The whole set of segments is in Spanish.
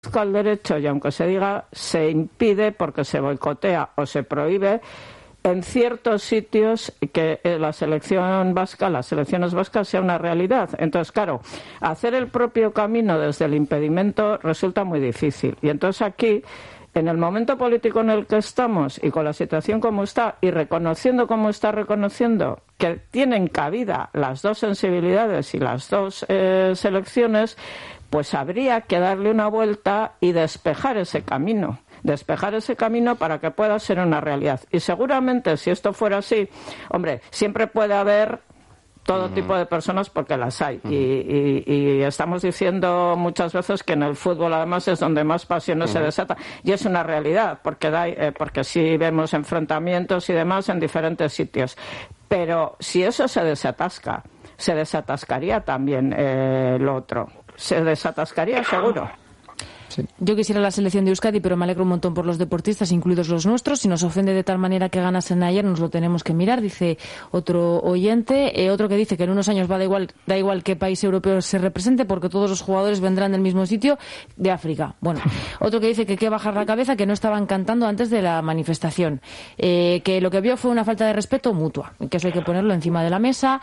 al derecho y aunque se diga, se impide porque se boicotea o se prohíbe en ciertos sitios que la selección vasca, las selecciones vascas sea una realidad. Entonces, claro, hacer el propio camino desde el impedimento resulta muy difícil. Y entonces aquí, en el momento político en el que estamos y con la situación como está y reconociendo como está reconociendo que tienen cabida las dos sensibilidades y las dos selecciones, pues habría que darle una vuelta y despejar ese camino para que pueda ser una realidad. Y seguramente, si esto fuera así, hombre, siempre puede haber todo tipo de personas porque las hay. Y estamos diciendo muchas veces que en el fútbol, además, es donde más pasiones se desatan. Y es una realidad, porque sí vemos enfrentamientos y demás en diferentes sitios. Pero si eso se desatasca, se desatascaría también lo otro. Se desatascaría seguro. Sí. Yo quisiera la selección de Euskadi, pero me alegro un montón por los deportistas, incluidos los nuestros. Si nos ofende de tal manera que ganasen ayer, nos lo tenemos que mirar, dice otro oyente. Otro que dice que en unos años da igual qué país europeo se represente, porque todos los jugadores vendrán del mismo sitio, de África. Bueno, otro que dice que hay que bajar la cabeza, que no estaban cantando antes de la manifestación. Que lo que vio fue una falta de respeto mutua, que eso hay que ponerlo encima de la mesa.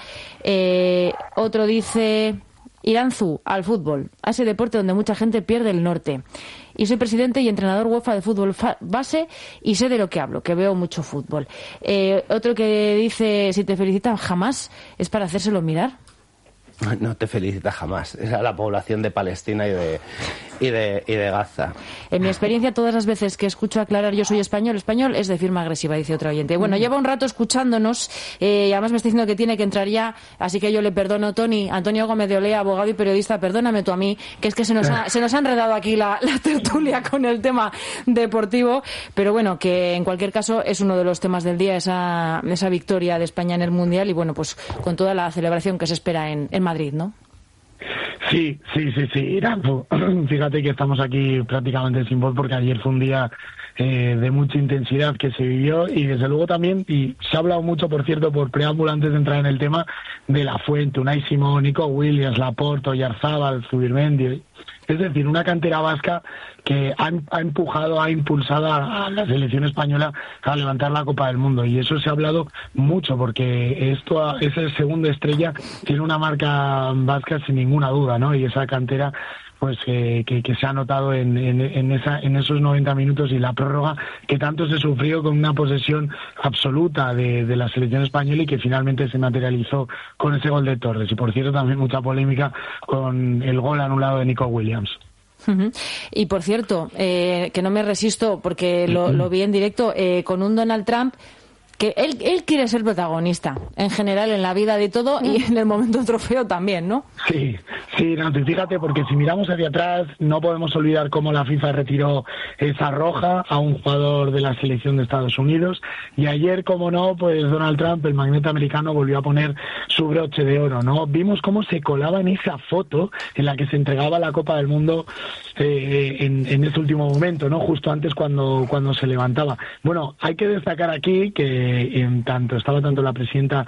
Otro dice: Iranzu, al fútbol, a ese deporte donde mucha gente pierde el norte. Y soy presidente y entrenador UEFA de fútbol base y sé de lo que hablo, que veo mucho fútbol. Otro que dice: si te felicitan jamás, es para hacérselo mirar. No te felicita jamás. Es a la población de Palestina y de Gaza. En mi experiencia, todas las veces que escucho aclarar yo soy español es de firma agresiva, dice otro oyente. Bueno, lleva un rato escuchándonos y además me está diciendo que tiene que entrar ya, así que yo le perdono, Antonio Gómez de Olea, abogado y periodista, perdóname tú a mí, que es que se nos ha enredado aquí la tertulia con el tema deportivo, pero bueno, que en cualquier caso es uno de los temas del día, esa victoria de España en el Mundial y bueno, pues con toda la celebración que se espera en Madrid, ¿no? Sí, Irán. Fíjate que estamos aquí prácticamente sin voz porque ayer fue un día de mucha intensidad que se vivió y desde luego también, y se ha hablado mucho, por cierto, por preámbulo antes de entrar en el tema, de La Fuente, Unai Simón, Nico Williams, Laporte, Oyarzabal, Zubirmendi. Es decir, una cantera vasca que ha empujado, ha impulsado a la selección española a levantar la Copa del Mundo. Y eso se ha hablado mucho, porque esa segunda estrella tiene una marca vasca sin ninguna duda, ¿no? Y esa cantera pues que se ha notado en esos 90 minutos y la prórroga que tanto se sufrió con una posesión absoluta de la selección española y que finalmente se materializó con ese gol de Torres. Y por cierto también mucha polémica con el gol anulado de Nico Williams. Y por cierto, que no me resisto porque lo vi en directo, con un Donald Trump que él quiere ser protagonista en general en la vida de todo y en el momento trofeo también, ¿no? Sí, Nancy, fíjate, porque si miramos hacia atrás no podemos olvidar cómo la FIFA retiró esa roja a un jugador de la selección de Estados Unidos y ayer, como no, pues Donald Trump, el magnate americano, volvió a poner su broche de oro, ¿no? Vimos cómo se colaba en esa foto en la que se entregaba la Copa del Mundo en ese último momento, ¿no? Justo antes cuando se levantaba. Bueno, hay que destacar aquí que estaba tanto la presidenta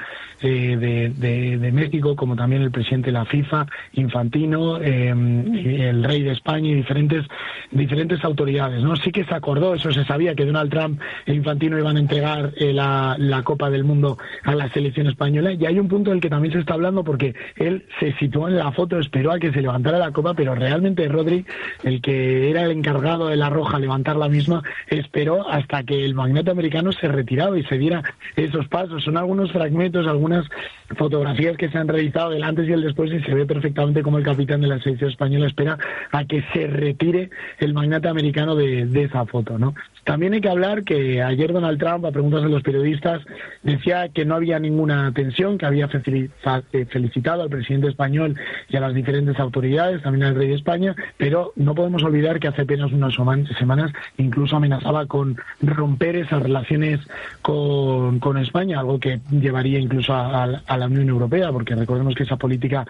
de México como también el presidente de la FIFA, Infantino, el rey de España y diferentes autoridades, ¿no? Sí que se acordó, eso se sabía, que Donald Trump e Infantino iban a entregar la Copa del Mundo a la selección española, y hay un punto del que también se está hablando porque él se situó en la foto, esperó a que se levantara la copa, pero realmente Rodri, el que era el encargado de la roja levantar la misma, esperó hasta que el magnate americano se retiraba y se diera esos pasos. Son algunos fragmentos, algunas fotografías que se han realizado del antes y el después y se ve perfectamente cómo el capitán de la selección española espera a que se retire el magnate americano de esa foto, ¿no? También hay que hablar que ayer Donald Trump, a preguntas de los periodistas, decía que no había ninguna tensión, que había felicitado al presidente español y a las diferentes autoridades, también al rey de España, pero no podemos olvidar que hace apenas unas semanas incluso amenazaba con romper esas relaciones con con España, algo que llevaría incluso a la Unión Europea, porque recordemos que esa política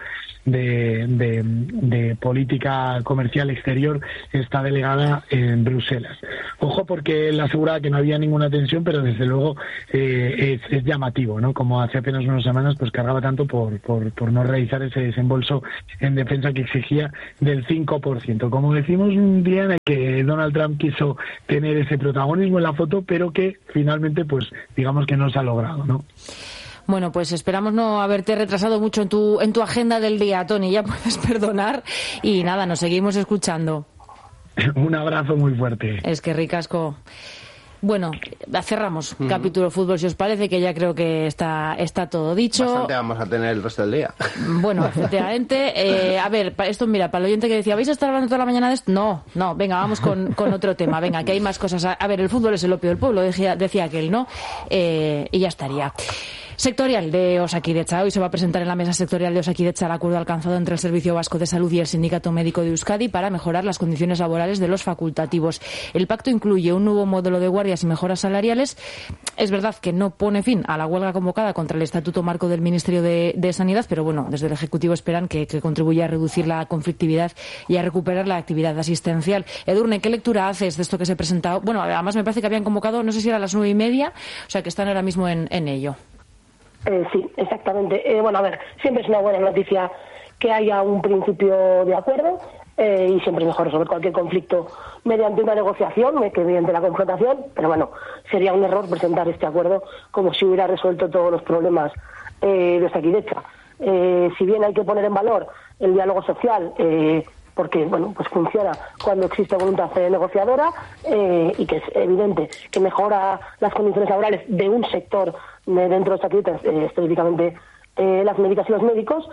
de política comercial exterior está delegada en Bruselas. Ojo, porque él aseguraba que no había ninguna tensión, pero desde luego es llamativo, ¿no? Como hace apenas unas semanas pues cargaba tanto por no realizar ese desembolso en defensa que exigía del 5%. Como decimos un día en el que Donald Trump quiso tener ese protagonismo en la foto, pero que finalmente pues digamos que no se ha logrado, ¿no? Bueno, pues esperamos no haberte retrasado mucho en tu agenda del día, Toni, ya puedes perdonar. Y nada, nos seguimos escuchando. Un abrazo muy fuerte. Es que ricasco. Bueno, cerramos capítulo fútbol, si os parece, que ya creo que está todo dicho. Bastante vamos a tener el resto del día. Bueno, efectivamente. A ver, esto, mira, para el oyente que decía, ¿vais a estar hablando toda la mañana de esto? No, venga, vamos con otro tema. Venga, que hay más cosas. A ver, el fútbol es el opio del pueblo, decía aquel, ¿no? Y ya estaría. Sectorial de Osakidetza. Hoy se va a presentar en la mesa sectorial de Osakidetza el acuerdo alcanzado entre el Servicio Vasco de Salud y el Sindicato Médico de Euskadi para mejorar las condiciones laborales de los facultativos. El pacto incluye un nuevo modelo de guardias y mejoras salariales. Es verdad que no pone fin a la huelga convocada contra el Estatuto Marco del Ministerio de Sanidad, pero bueno, desde el Ejecutivo esperan que contribuya a reducir la conflictividad y a recuperar la actividad asistencial. Edurne, ¿qué lectura haces de esto que se ha presentado? Bueno, además me parece que habían convocado, no sé si era a las 9:30, o sea que están ahora mismo en ello. Sí, exactamente. Bueno, a ver, siempre es una buena noticia que haya un principio de acuerdo y siempre es mejor resolver cualquier conflicto mediante una negociación que mediante la confrontación, pero bueno, sería un error presentar este acuerdo como si hubiera resuelto todos los problemas de Osakidetza. Si bien hay que poner en valor el diálogo social, porque bueno, pues funciona cuando existe voluntad negociadora y que es evidente que mejora las condiciones laborales de un sector dentro de Osakidetza, específicamente las médicas y los médicos.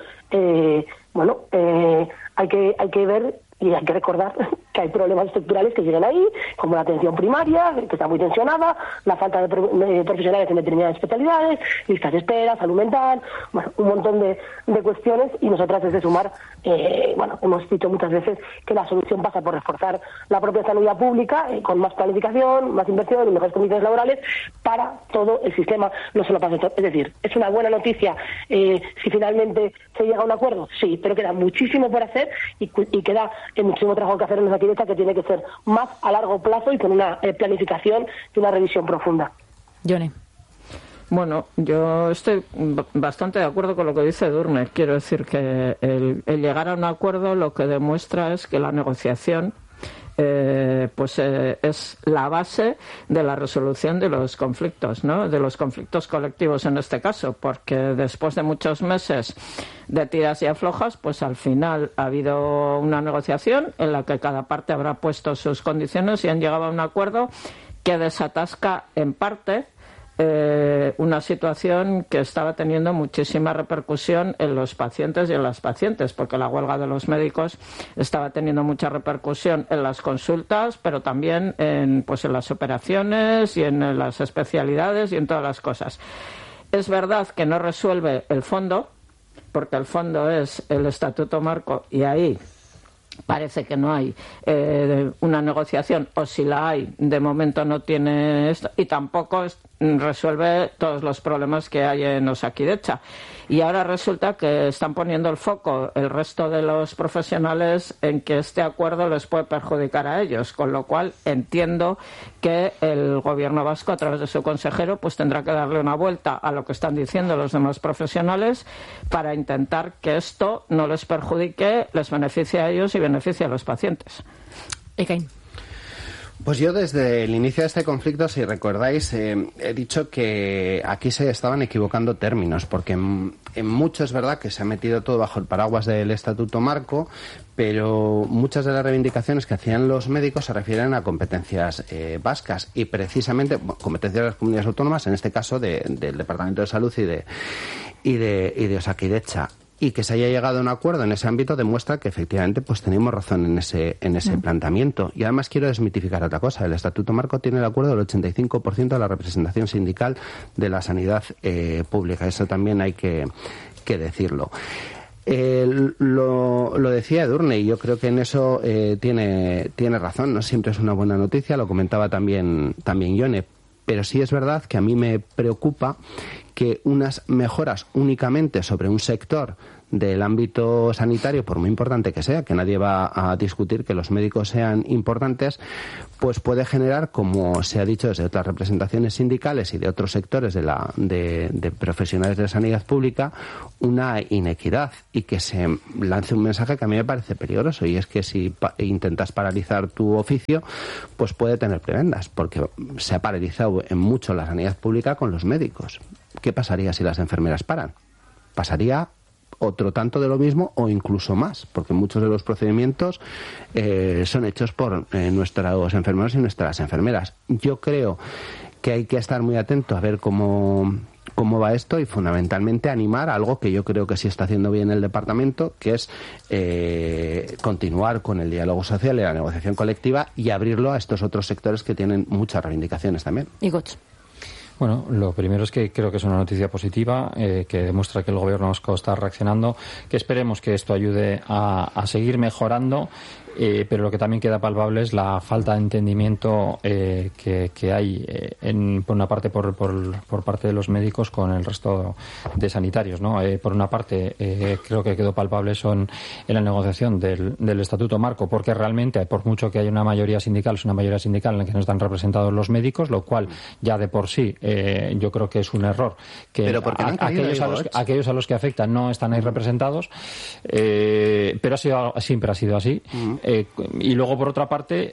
Hay que ver y hay que recordar que hay problemas estructurales que siguen ahí, como la atención primaria, que está muy tensionada, la falta de profesionales en determinadas especialidades, listas de espera, salud mental, bueno, un montón de cuestiones, y nosotras desde Sumar, hemos dicho muchas veces que la solución pasa por reforzar la propia sanidad pública con más planificación, más inversión y mejores condiciones laborales para todo el sistema, no solo para el sector. Es decir, es una buena noticia si finalmente se llega a un acuerdo, sí, pero queda muchísimo por hacer y queda muchísimo trabajo que hacer en Osakidetza, que tiene que ser más a largo plazo y con una planificación y una revisión profunda. Johnny. Bueno, yo estoy bastante de acuerdo con lo que dice Edurne. Quiero decir que el llegar a un acuerdo lo que demuestra es que la negociación es la base de la resolución de los conflictos, ¿no? De los conflictos colectivos en este caso, porque después de muchos meses de tiras y aflojas, pues al final ha habido una negociación en la que cada parte habrá puesto sus condiciones y han llegado a un acuerdo que desatasca en parte una situación que estaba teniendo muchísima repercusión en los pacientes y en las pacientes, porque la huelga de los médicos estaba teniendo mucha repercusión en las consultas, pero también en las operaciones y en las especialidades y en todas las cosas. Es verdad que no resuelve el fondo, porque el fondo es el Estatuto Marco y ahí parece que no hay una negociación, o si la hay, de momento no tiene esto, y tampoco resuelve todos los problemas que hay en Osakidetza. Y ahora resulta que están poniendo el foco el resto de los profesionales en que este acuerdo les puede perjudicar a ellos, con lo cual entiendo que el gobierno vasco, a través de su consejero, pues tendrá que darle una vuelta a lo que están diciendo los demás profesionales para intentar que esto no les perjudique, les beneficie a ellos y beneficie a los pacientes. Ekain. Pues yo desde el inicio de este conflicto, si recordáis, he dicho que aquí se estaban equivocando términos, porque en mucho es verdad que se ha metido todo bajo el paraguas del Estatuto Marco, pero muchas de las reivindicaciones que hacían los médicos se refieren a competencias vascas y precisamente competencias de las comunidades autónomas, en este caso del Departamento de Salud y de Osakidetza. Y que se haya llegado a un acuerdo en ese ámbito demuestra que efectivamente pues teníamos razón en ese planteamiento. Y además quiero desmitificar otra cosa. El Estatuto Marco tiene el acuerdo del 85% de la representación sindical de la sanidad pública. Eso también hay que decirlo. Lo decía Edurne y yo creo que en eso tiene razón. No siempre es una buena noticia, lo comentaba también Yone. pero sí es verdad que a mí me preocupa que unas mejoras únicamente sobre un sector del ámbito sanitario, por muy importante que sea, que nadie va a discutir que los médicos sean importantes, pues puede generar, como se ha dicho desde otras representaciones sindicales y de otros sectores de profesionales de la sanidad pública, una inequidad, y que se lance un mensaje que a mí me parece peligroso, y es que si intentas paralizar tu oficio, pues puede tener prebendas, porque se ha paralizado en mucho la sanidad pública con los médicos. ¿Qué pasaría si las enfermeras paran? Pasaría otro tanto de lo mismo o incluso más, porque muchos de los procedimientos son hechos por nuestros enfermeros y nuestras enfermeras. Yo creo que hay que estar muy atento a ver cómo va esto, y fundamentalmente animar a algo que yo creo que sí está haciendo bien el departamento, que es continuar con el diálogo social y la negociación colectiva y abrirlo a estos otros sectores que tienen muchas reivindicaciones también. Igoz. Bueno, lo primero es que creo que es una noticia positiva, que demuestra que el gobierno vasco está reaccionando, que esperemos que esto ayude a seguir mejorando, pero lo que también queda palpable es la falta de entendimiento que hay por una parte por parte de los médicos con el resto de sanitarios, ¿no? Por una parte creo que quedó palpable eso en la negociación del Estatuto Marco, porque realmente, por mucho que haya una mayoría sindical, es una mayoría sindical en la que no están representados los médicos, lo cual ya de por sí yo creo que es un error, que aquellos a los que afecta no están ahí representados, pero siempre ha sido así. Y luego, por otra parte,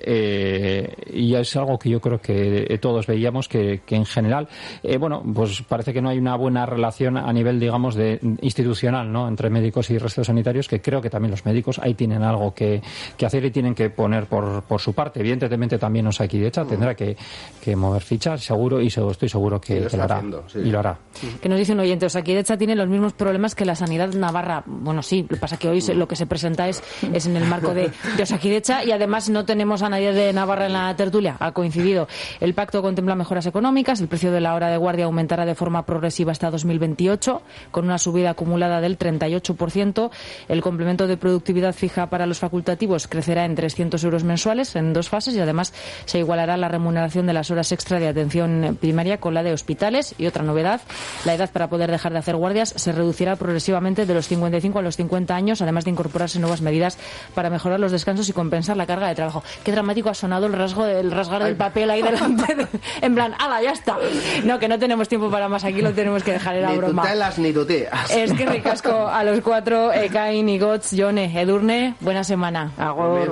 y es algo que yo creo que todos veíamos, que en general, pues parece que no hay una buena relación a nivel, digamos, de institucional, ¿no?, entre médicos y restos sanitarios, que creo que también los médicos ahí tienen algo que hacer y tienen que poner por su parte. Evidentemente también Osakidetza tendrá que mover fichas, seguro, y estoy seguro que lo hará. Sí. Y lo hará. Que nos dice un oyente, Osakidetza tiene los mismos problemas que la sanidad navarra. Bueno, sí, lo que pasa es que hoy lo que se presenta es en el marco de Osakidetza, y además no tenemos a nadie de Navarra en la tertulia. Ha coincidido. El pacto contempla mejoras económicas. El precio de la hora de guardia aumentará de forma progresiva hasta 2028, con una subida acumulada del 38%. El complemento de productividad fija para los facultativos crecerá en 300 euros mensuales en 2 fases, y además se igualará la remuneración de las horas extra de atención primaria con la de hospitales. Y otra novedad, la edad para poder dejar de hacer guardias se reducirá progresivamente de los 55 a los 50 años, además de incorporarse nuevas medidas para mejorar los descansos y compensar la carga de trabajo. Qué dramático ha sonado el rasgar del papel ahí delante, en plan, ¡hala, ya está! No, que no tenemos tiempo para más, aquí lo tenemos que dejar, era broma. Ni tutelas ni tuteas. Es que ricasco a los 4, Ekain, Igoz, Jone, Edurne, buena semana. Agur.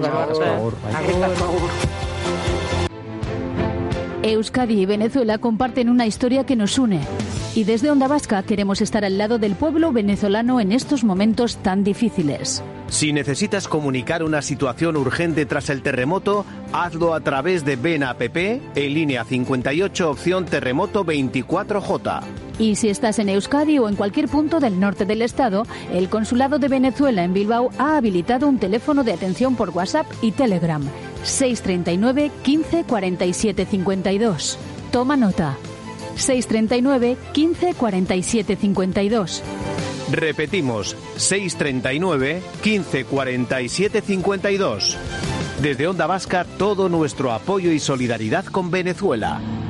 Euskadi y Venezuela comparten una historia que nos une. Y desde Onda Vasca queremos estar al lado del pueblo venezolano en estos momentos tan difíciles. Si necesitas comunicar una situación urgente tras el terremoto, hazlo a través de Ven App en línea 58 opción terremoto 24J. Y si estás en Euskadi o en cualquier punto del norte del estado, el Consulado de Venezuela en Bilbao ha habilitado un teléfono de atención por WhatsApp y Telegram. 639 15 47 52. Toma nota. 639 15 47 52. Repetimos, 639 15 47 52. Desde Onda Vasca, todo nuestro apoyo y solidaridad con Venezuela.